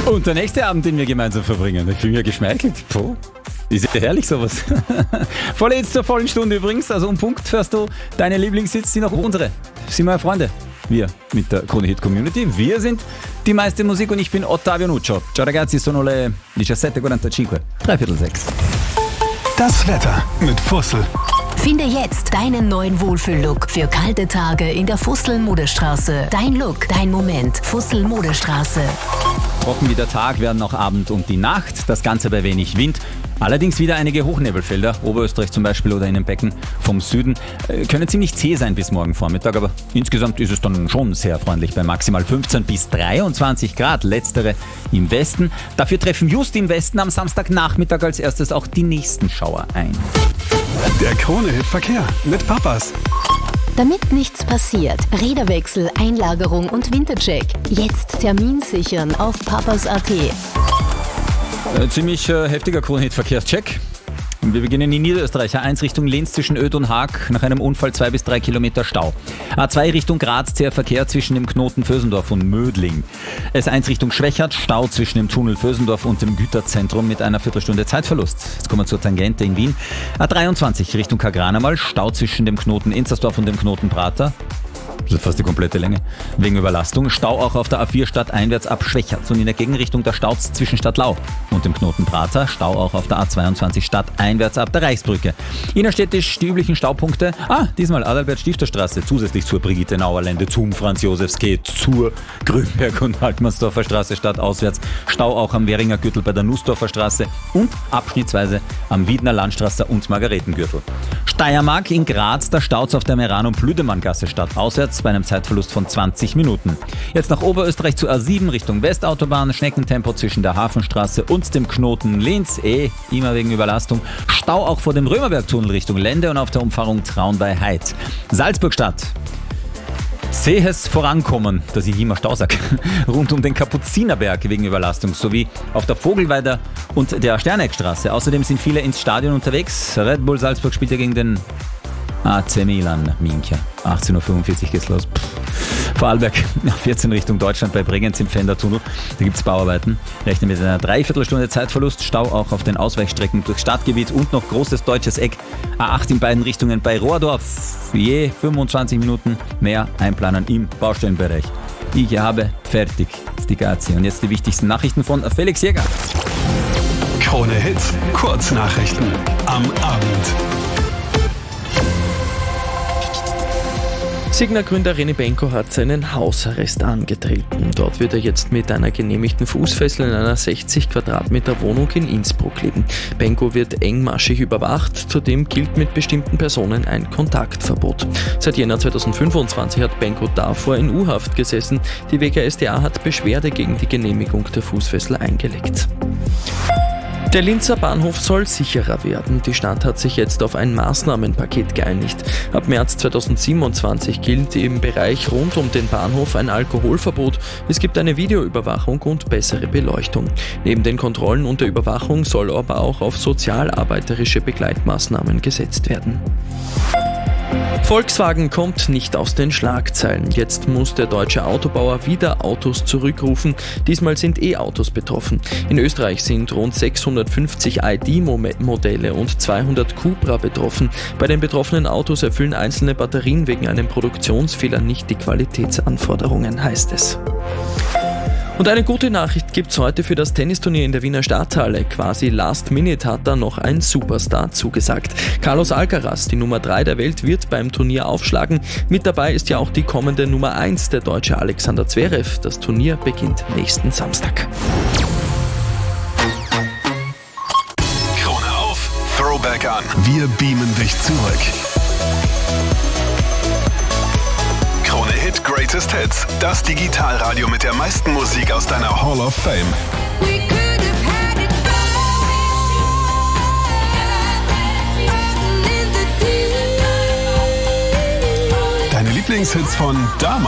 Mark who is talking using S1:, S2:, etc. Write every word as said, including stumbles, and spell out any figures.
S1: Und der nächste Abend, den wir gemeinsam verbringen, ich fühle mich ja geschmeichelt. Puh. Ist ja herrlich sowas. Voll jetzt zur vollen Stunde übrigens. Also um Punkt fährst du deine Lieblingshits, sind auch unsere. Sind wir Freunde. Wir mit der Krone Hit Community. Wir sind die meiste Musik und ich bin Ottavio Nuccio. Ciao ragazzi, sono le diciassette e quarantacinque. Dreiviertel sechs.
S2: Das Wetter mit Fussel.
S3: Finde jetzt deinen neuen Wohlfühllook für kalte Tage in der Fussel-Modestraße. Dein Look, dein Moment. Fussel-Modestraße.
S1: Trocken wie der Tag werden auch Abend und die Nacht. Das Ganze bei wenig Wind. Allerdings wieder einige Hochnebelfelder, Oberösterreich zum Beispiel oder in den Becken vom Süden, äh, können ziemlich zäh sein bis morgen Vormittag, aber insgesamt ist es dann schon sehr freundlich bei maximal fünfzehn bis dreiundzwanzig Grad, letztere im Westen. Dafür treffen just im Westen am Samstagnachmittag als erstes auch die nächsten Schauer ein.
S2: Der Krone Hit Verkehr mit Papas.
S3: Damit nichts passiert, Räderwechsel, Einlagerung und Wintercheck. Jetzt Termin sichern auf papas punkt at.
S1: Äh, ziemlich äh, heftiger Krone-Hit-Verkehrscheck. Wir beginnen in Niederösterreich. A eins Richtung Linz zwischen Öd und Haag. Nach einem Unfall zwei bis drei Kilometer Stau. A zwei Richtung Graz, zäher Verkehr zwischen dem Knoten Vösendorf und Mödling. S eins Richtung Schwächert, Stau zwischen dem Tunnel Vösendorf und dem Güterzentrum mit einer Viertelstunde Zeitverlust. Jetzt kommen wir zur Tangente in Wien. A dreiundzwanzig Richtung Kagranermal, Stau zwischen dem Knoten Inzersdorf und dem Knoten Prater. Das ist fast die komplette Länge. Wegen Überlastung. Stau auch auf der A vier stadteinwärts ab Schwächert. Und in der Gegenrichtung der Stau zwischen Stadtlau und dem Knoten Prater. Stau auch auf der A zweiundzwanzig stadteinwärts ab der Reichsbrücke. Innerstädtisch die üblichen Staupunkte. Ah, diesmal Adalbert-Stifter-Straße. Zusätzlich zur Brigitte-Nauer-Lände, zum Franz-Josefs-Geh, zur Grünberg- und Altmannsdorfer Straße stadtauswärts. Stau auch am Währinger Gürtel bei der Nussdorfer Straße und abschnittsweise am Wiedner Landstraße und Margaretengürtel. Steiermark in Graz, da staut's auf der Meran- und Blüdemanngasse stadtauswärts bei einem Zeitverlust von zwanzig Minuten. Jetzt nach Oberösterreich zur A sieben Richtung Westautobahn, Schneckentempo zwischen der Hafenstraße und dem Knoten Linz, eh immer wegen Überlastung. Stau auch vor dem Römerbergtunnel Richtung Lende und auf der Umfahrung Traun bei Heid. Salzburgstadt. Zähes Vorankommen, dass ich immer Stau sage, rund um den Kapuzinerberg wegen Überlastung, sowie auf der Vogelweider und der Sterneckstraße. Außerdem sind viele ins Stadion unterwegs. Red Bull Salzburg spielt ja gegen den A C Milan Minchia. achtzehn Uhr fünfundvierzig geht's los. Pff. Vorarlberg, vierzehn Richtung Deutschland bei Bregenz im Fendertunnel. Da gibt's Bauarbeiten. Rechnen mit einer Dreiviertelstunde Zeitverlust. Stau auch auf den Ausweichstrecken durchs Stadtgebiet und noch großes deutsches Eck. A acht in beiden Richtungen bei Rohrdorf. Je fünfundzwanzig Minuten mehr einplanen im Baustellenbereich. Ich habe fertig. Stigazi. Und jetzt die wichtigsten Nachrichten von Felix Jäger.
S2: Krone Hit Kurznachrichten am Abend.
S4: Signa-Gründer René Benko hat seinen Hausarrest angetreten. Dort wird er jetzt mit einer genehmigten Fußfessel in einer sechzig Quadratmeter Wohnung in Innsbruck leben. Benko wird engmaschig überwacht, zudem gilt mit bestimmten Personen ein Kontaktverbot. Seit Jänner zweitausendfünfundzwanzig hat Benko davor in U-Haft gesessen. Die W K S d A hat Beschwerde gegen die Genehmigung der Fußfessel eingelegt. Der Linzer Bahnhof soll sicherer werden. Die Stadt hat sich jetzt auf ein Maßnahmenpaket geeinigt. Ab März zweitausendsiebenundzwanzig gilt im Bereich rund um den Bahnhof ein Alkoholverbot. Es gibt eine Videoüberwachung und bessere Beleuchtung. Neben den Kontrollen und der Überwachung soll aber auch auf sozialarbeiterische Begleitmaßnahmen gesetzt werden. Volkswagen kommt nicht aus den Schlagzeilen. Jetzt muss der deutsche Autobauer wieder Autos zurückrufen. Diesmal sind E-Autos betroffen. In Österreich sind rund sechshundertfünfzig I D-Modelle und zweihundert Cupra betroffen. Bei den betroffenen Autos erfüllen einzelne Batterien wegen einem Produktionsfehler nicht die Qualitätsanforderungen, heißt es. Und eine gute Nachricht gibt's heute für das Tennisturnier in der Wiener Stadthalle. Quasi last minute hat da noch ein Superstar zugesagt. Carlos Alcaraz, die Nummer drei der Welt, wird beim Turnier aufschlagen. Mit dabei ist ja auch die kommende Nummer eins, der Deutsche Alexander Zverev. Das Turnier beginnt nächsten Samstag.
S2: Krone auf, Throwback an. Wir beamen dich zurück. Krone Hit Greatest Hits, das Digitalradio mit der meisten Musik aus deiner Hall of Fame. Deine Lieblingshits von damals.